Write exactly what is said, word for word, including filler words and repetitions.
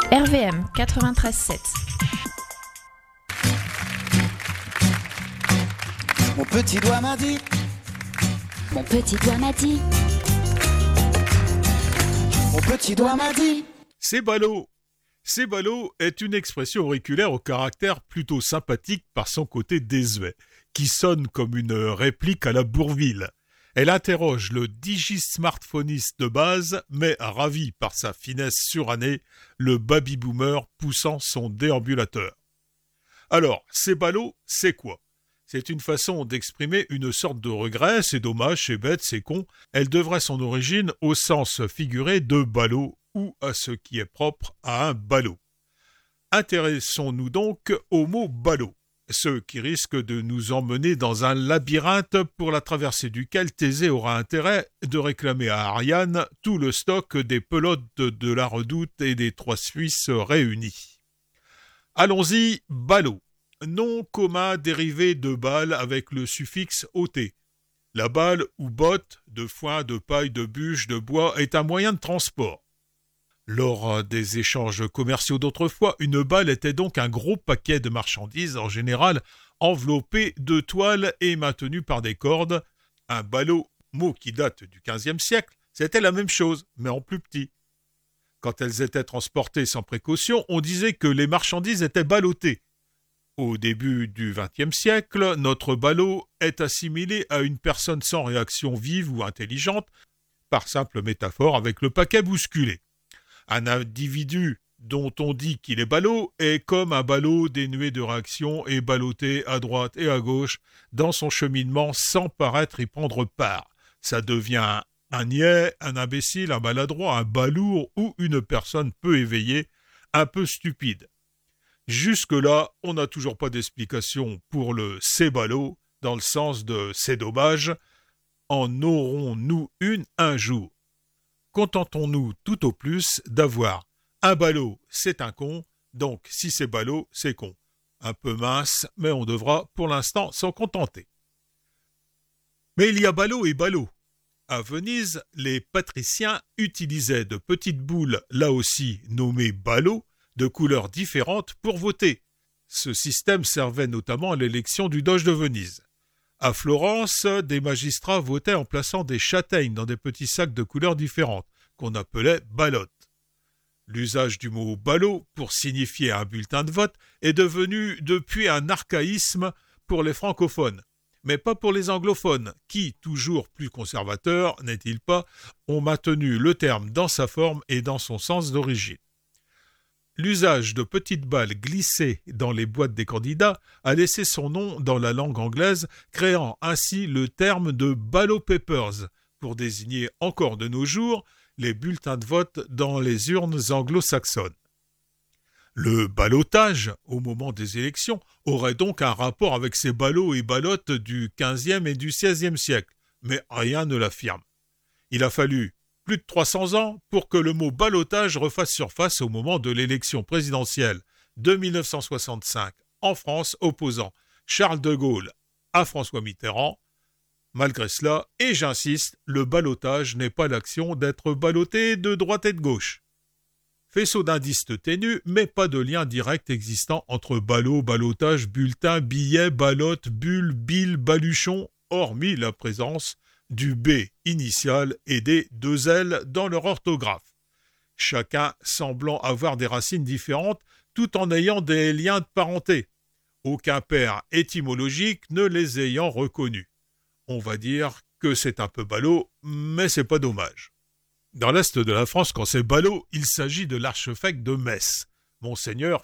R V M quatre-vingt-treize sept. Mon petit doigt m'a dit. Mon petit doigt m'a dit. Mon petit doigt m'a dit. C'est ballot. C'est ballot est une expression auriculaire au caractère plutôt sympathique par son côté désuet, qui sonne comme une réplique à la Bourvil. Elle interroge le digi-smartphoniste de base, mais ravi par sa finesse surannée, le baby-boomer poussant son déambulateur. Alors, c'est ballot, c'est quoi ? C'est une façon d'exprimer une sorte de regret, c'est dommage, c'est bête, c'est con. Elle devrait son origine au sens figuré de ballot ou à ce qui est propre à un ballot. Intéressons-nous donc au mot ballot. Ce qui risque de nous emmener dans un labyrinthe pour la traversée duquel Thésée aura intérêt de réclamer à Ariane tout le stock des pelotes de la Redoute et des Trois Suisses réunis. Allons-y, ballot. Nom commun dérivé de balle avec le suffixe ot. La balle ou botte, de foin, de paille, de bûche, de bois, est un moyen de transport. Lors des échanges commerciaux d'autrefois, une balle était donc un gros paquet de marchandises, en général enveloppé de toile et maintenu par des cordes. Un ballot, mot qui date du quinzième siècle, c'était la même chose, mais en plus petit. Quand elles étaient transportées sans précaution, on disait que les marchandises étaient ballottées. Au début du vingtième siècle, notre ballot est assimilé à une personne sans réaction vive ou intelligente, par simple métaphore avec le paquet bousculé. Un individu dont on dit qu'il est ballot est comme un ballot dénué de réaction et ballotté à droite et à gauche dans son cheminement sans paraître y prendre part. Ça devient un niais, un imbécile, un maladroit, un balourd ou une personne peu éveillée, un peu stupide. Jusque-là, on n'a toujours pas d'explication pour le « c'est ballot » dans le sens de « c'est dommage ». En aurons-nous une un jour ? Contentons-nous tout au plus d'avoir un ballot, c'est un con, donc si c'est ballot, c'est con. Un peu mince, mais on devra pour l'instant s'en contenter. Mais il y a ballot et ballot. À Venise, les patriciens utilisaient de petites boules, là aussi nommées ballots, de couleurs différentes pour voter. Ce système servait notamment à l'élection du doge de Venise. À Florence, des magistrats votaient en plaçant des châtaignes dans des petits sacs de couleurs différentes, qu'on appelait ballottes. L'usage du mot ballot pour signifier un bulletin de vote est devenu depuis un archaïsme pour les francophones, mais pas pour les anglophones, qui, toujours plus conservateurs, n'est-il pas, ont maintenu le terme dans sa forme et dans son sens d'origine. L'usage de petites balles glissées dans les boîtes des candidats a laissé son nom dans la langue anglaise, créant ainsi le terme de ballot papers pour désigner encore de nos jours les bulletins de vote dans les urnes anglo-saxonnes. Le ballottage, au moment des élections, aurait donc un rapport avec ces ballots et ballottes du quinzième et du seizième siècle, mais rien ne l'affirme. Il a fallu plus de trois cents ans pour que le mot ballottage refasse surface au moment de l'élection présidentielle de mille neuf cent soixante-cinq en France opposant Charles de Gaulle à François Mitterrand. Malgré cela, et j'insiste, le ballottage n'est pas l'action d'être ballotté de droite et de gauche. Faisceau d'indices ténus, mais pas de lien direct existant entre ballot, ballottage, bulletin, billet, ballotte, bulle, bille, baluchon, hormis la présence du B initial et des deux L dans leur orthographe. Chacun semblant avoir des racines différentes tout en ayant des liens de parenté. Aucun père étymologique ne les ayant reconnus. On va dire que c'est un peu ballot, mais c'est pas dommage. Dans l'est de la France, quand c'est ballot, il s'agit de l'archevêque de Metz, Monseigneur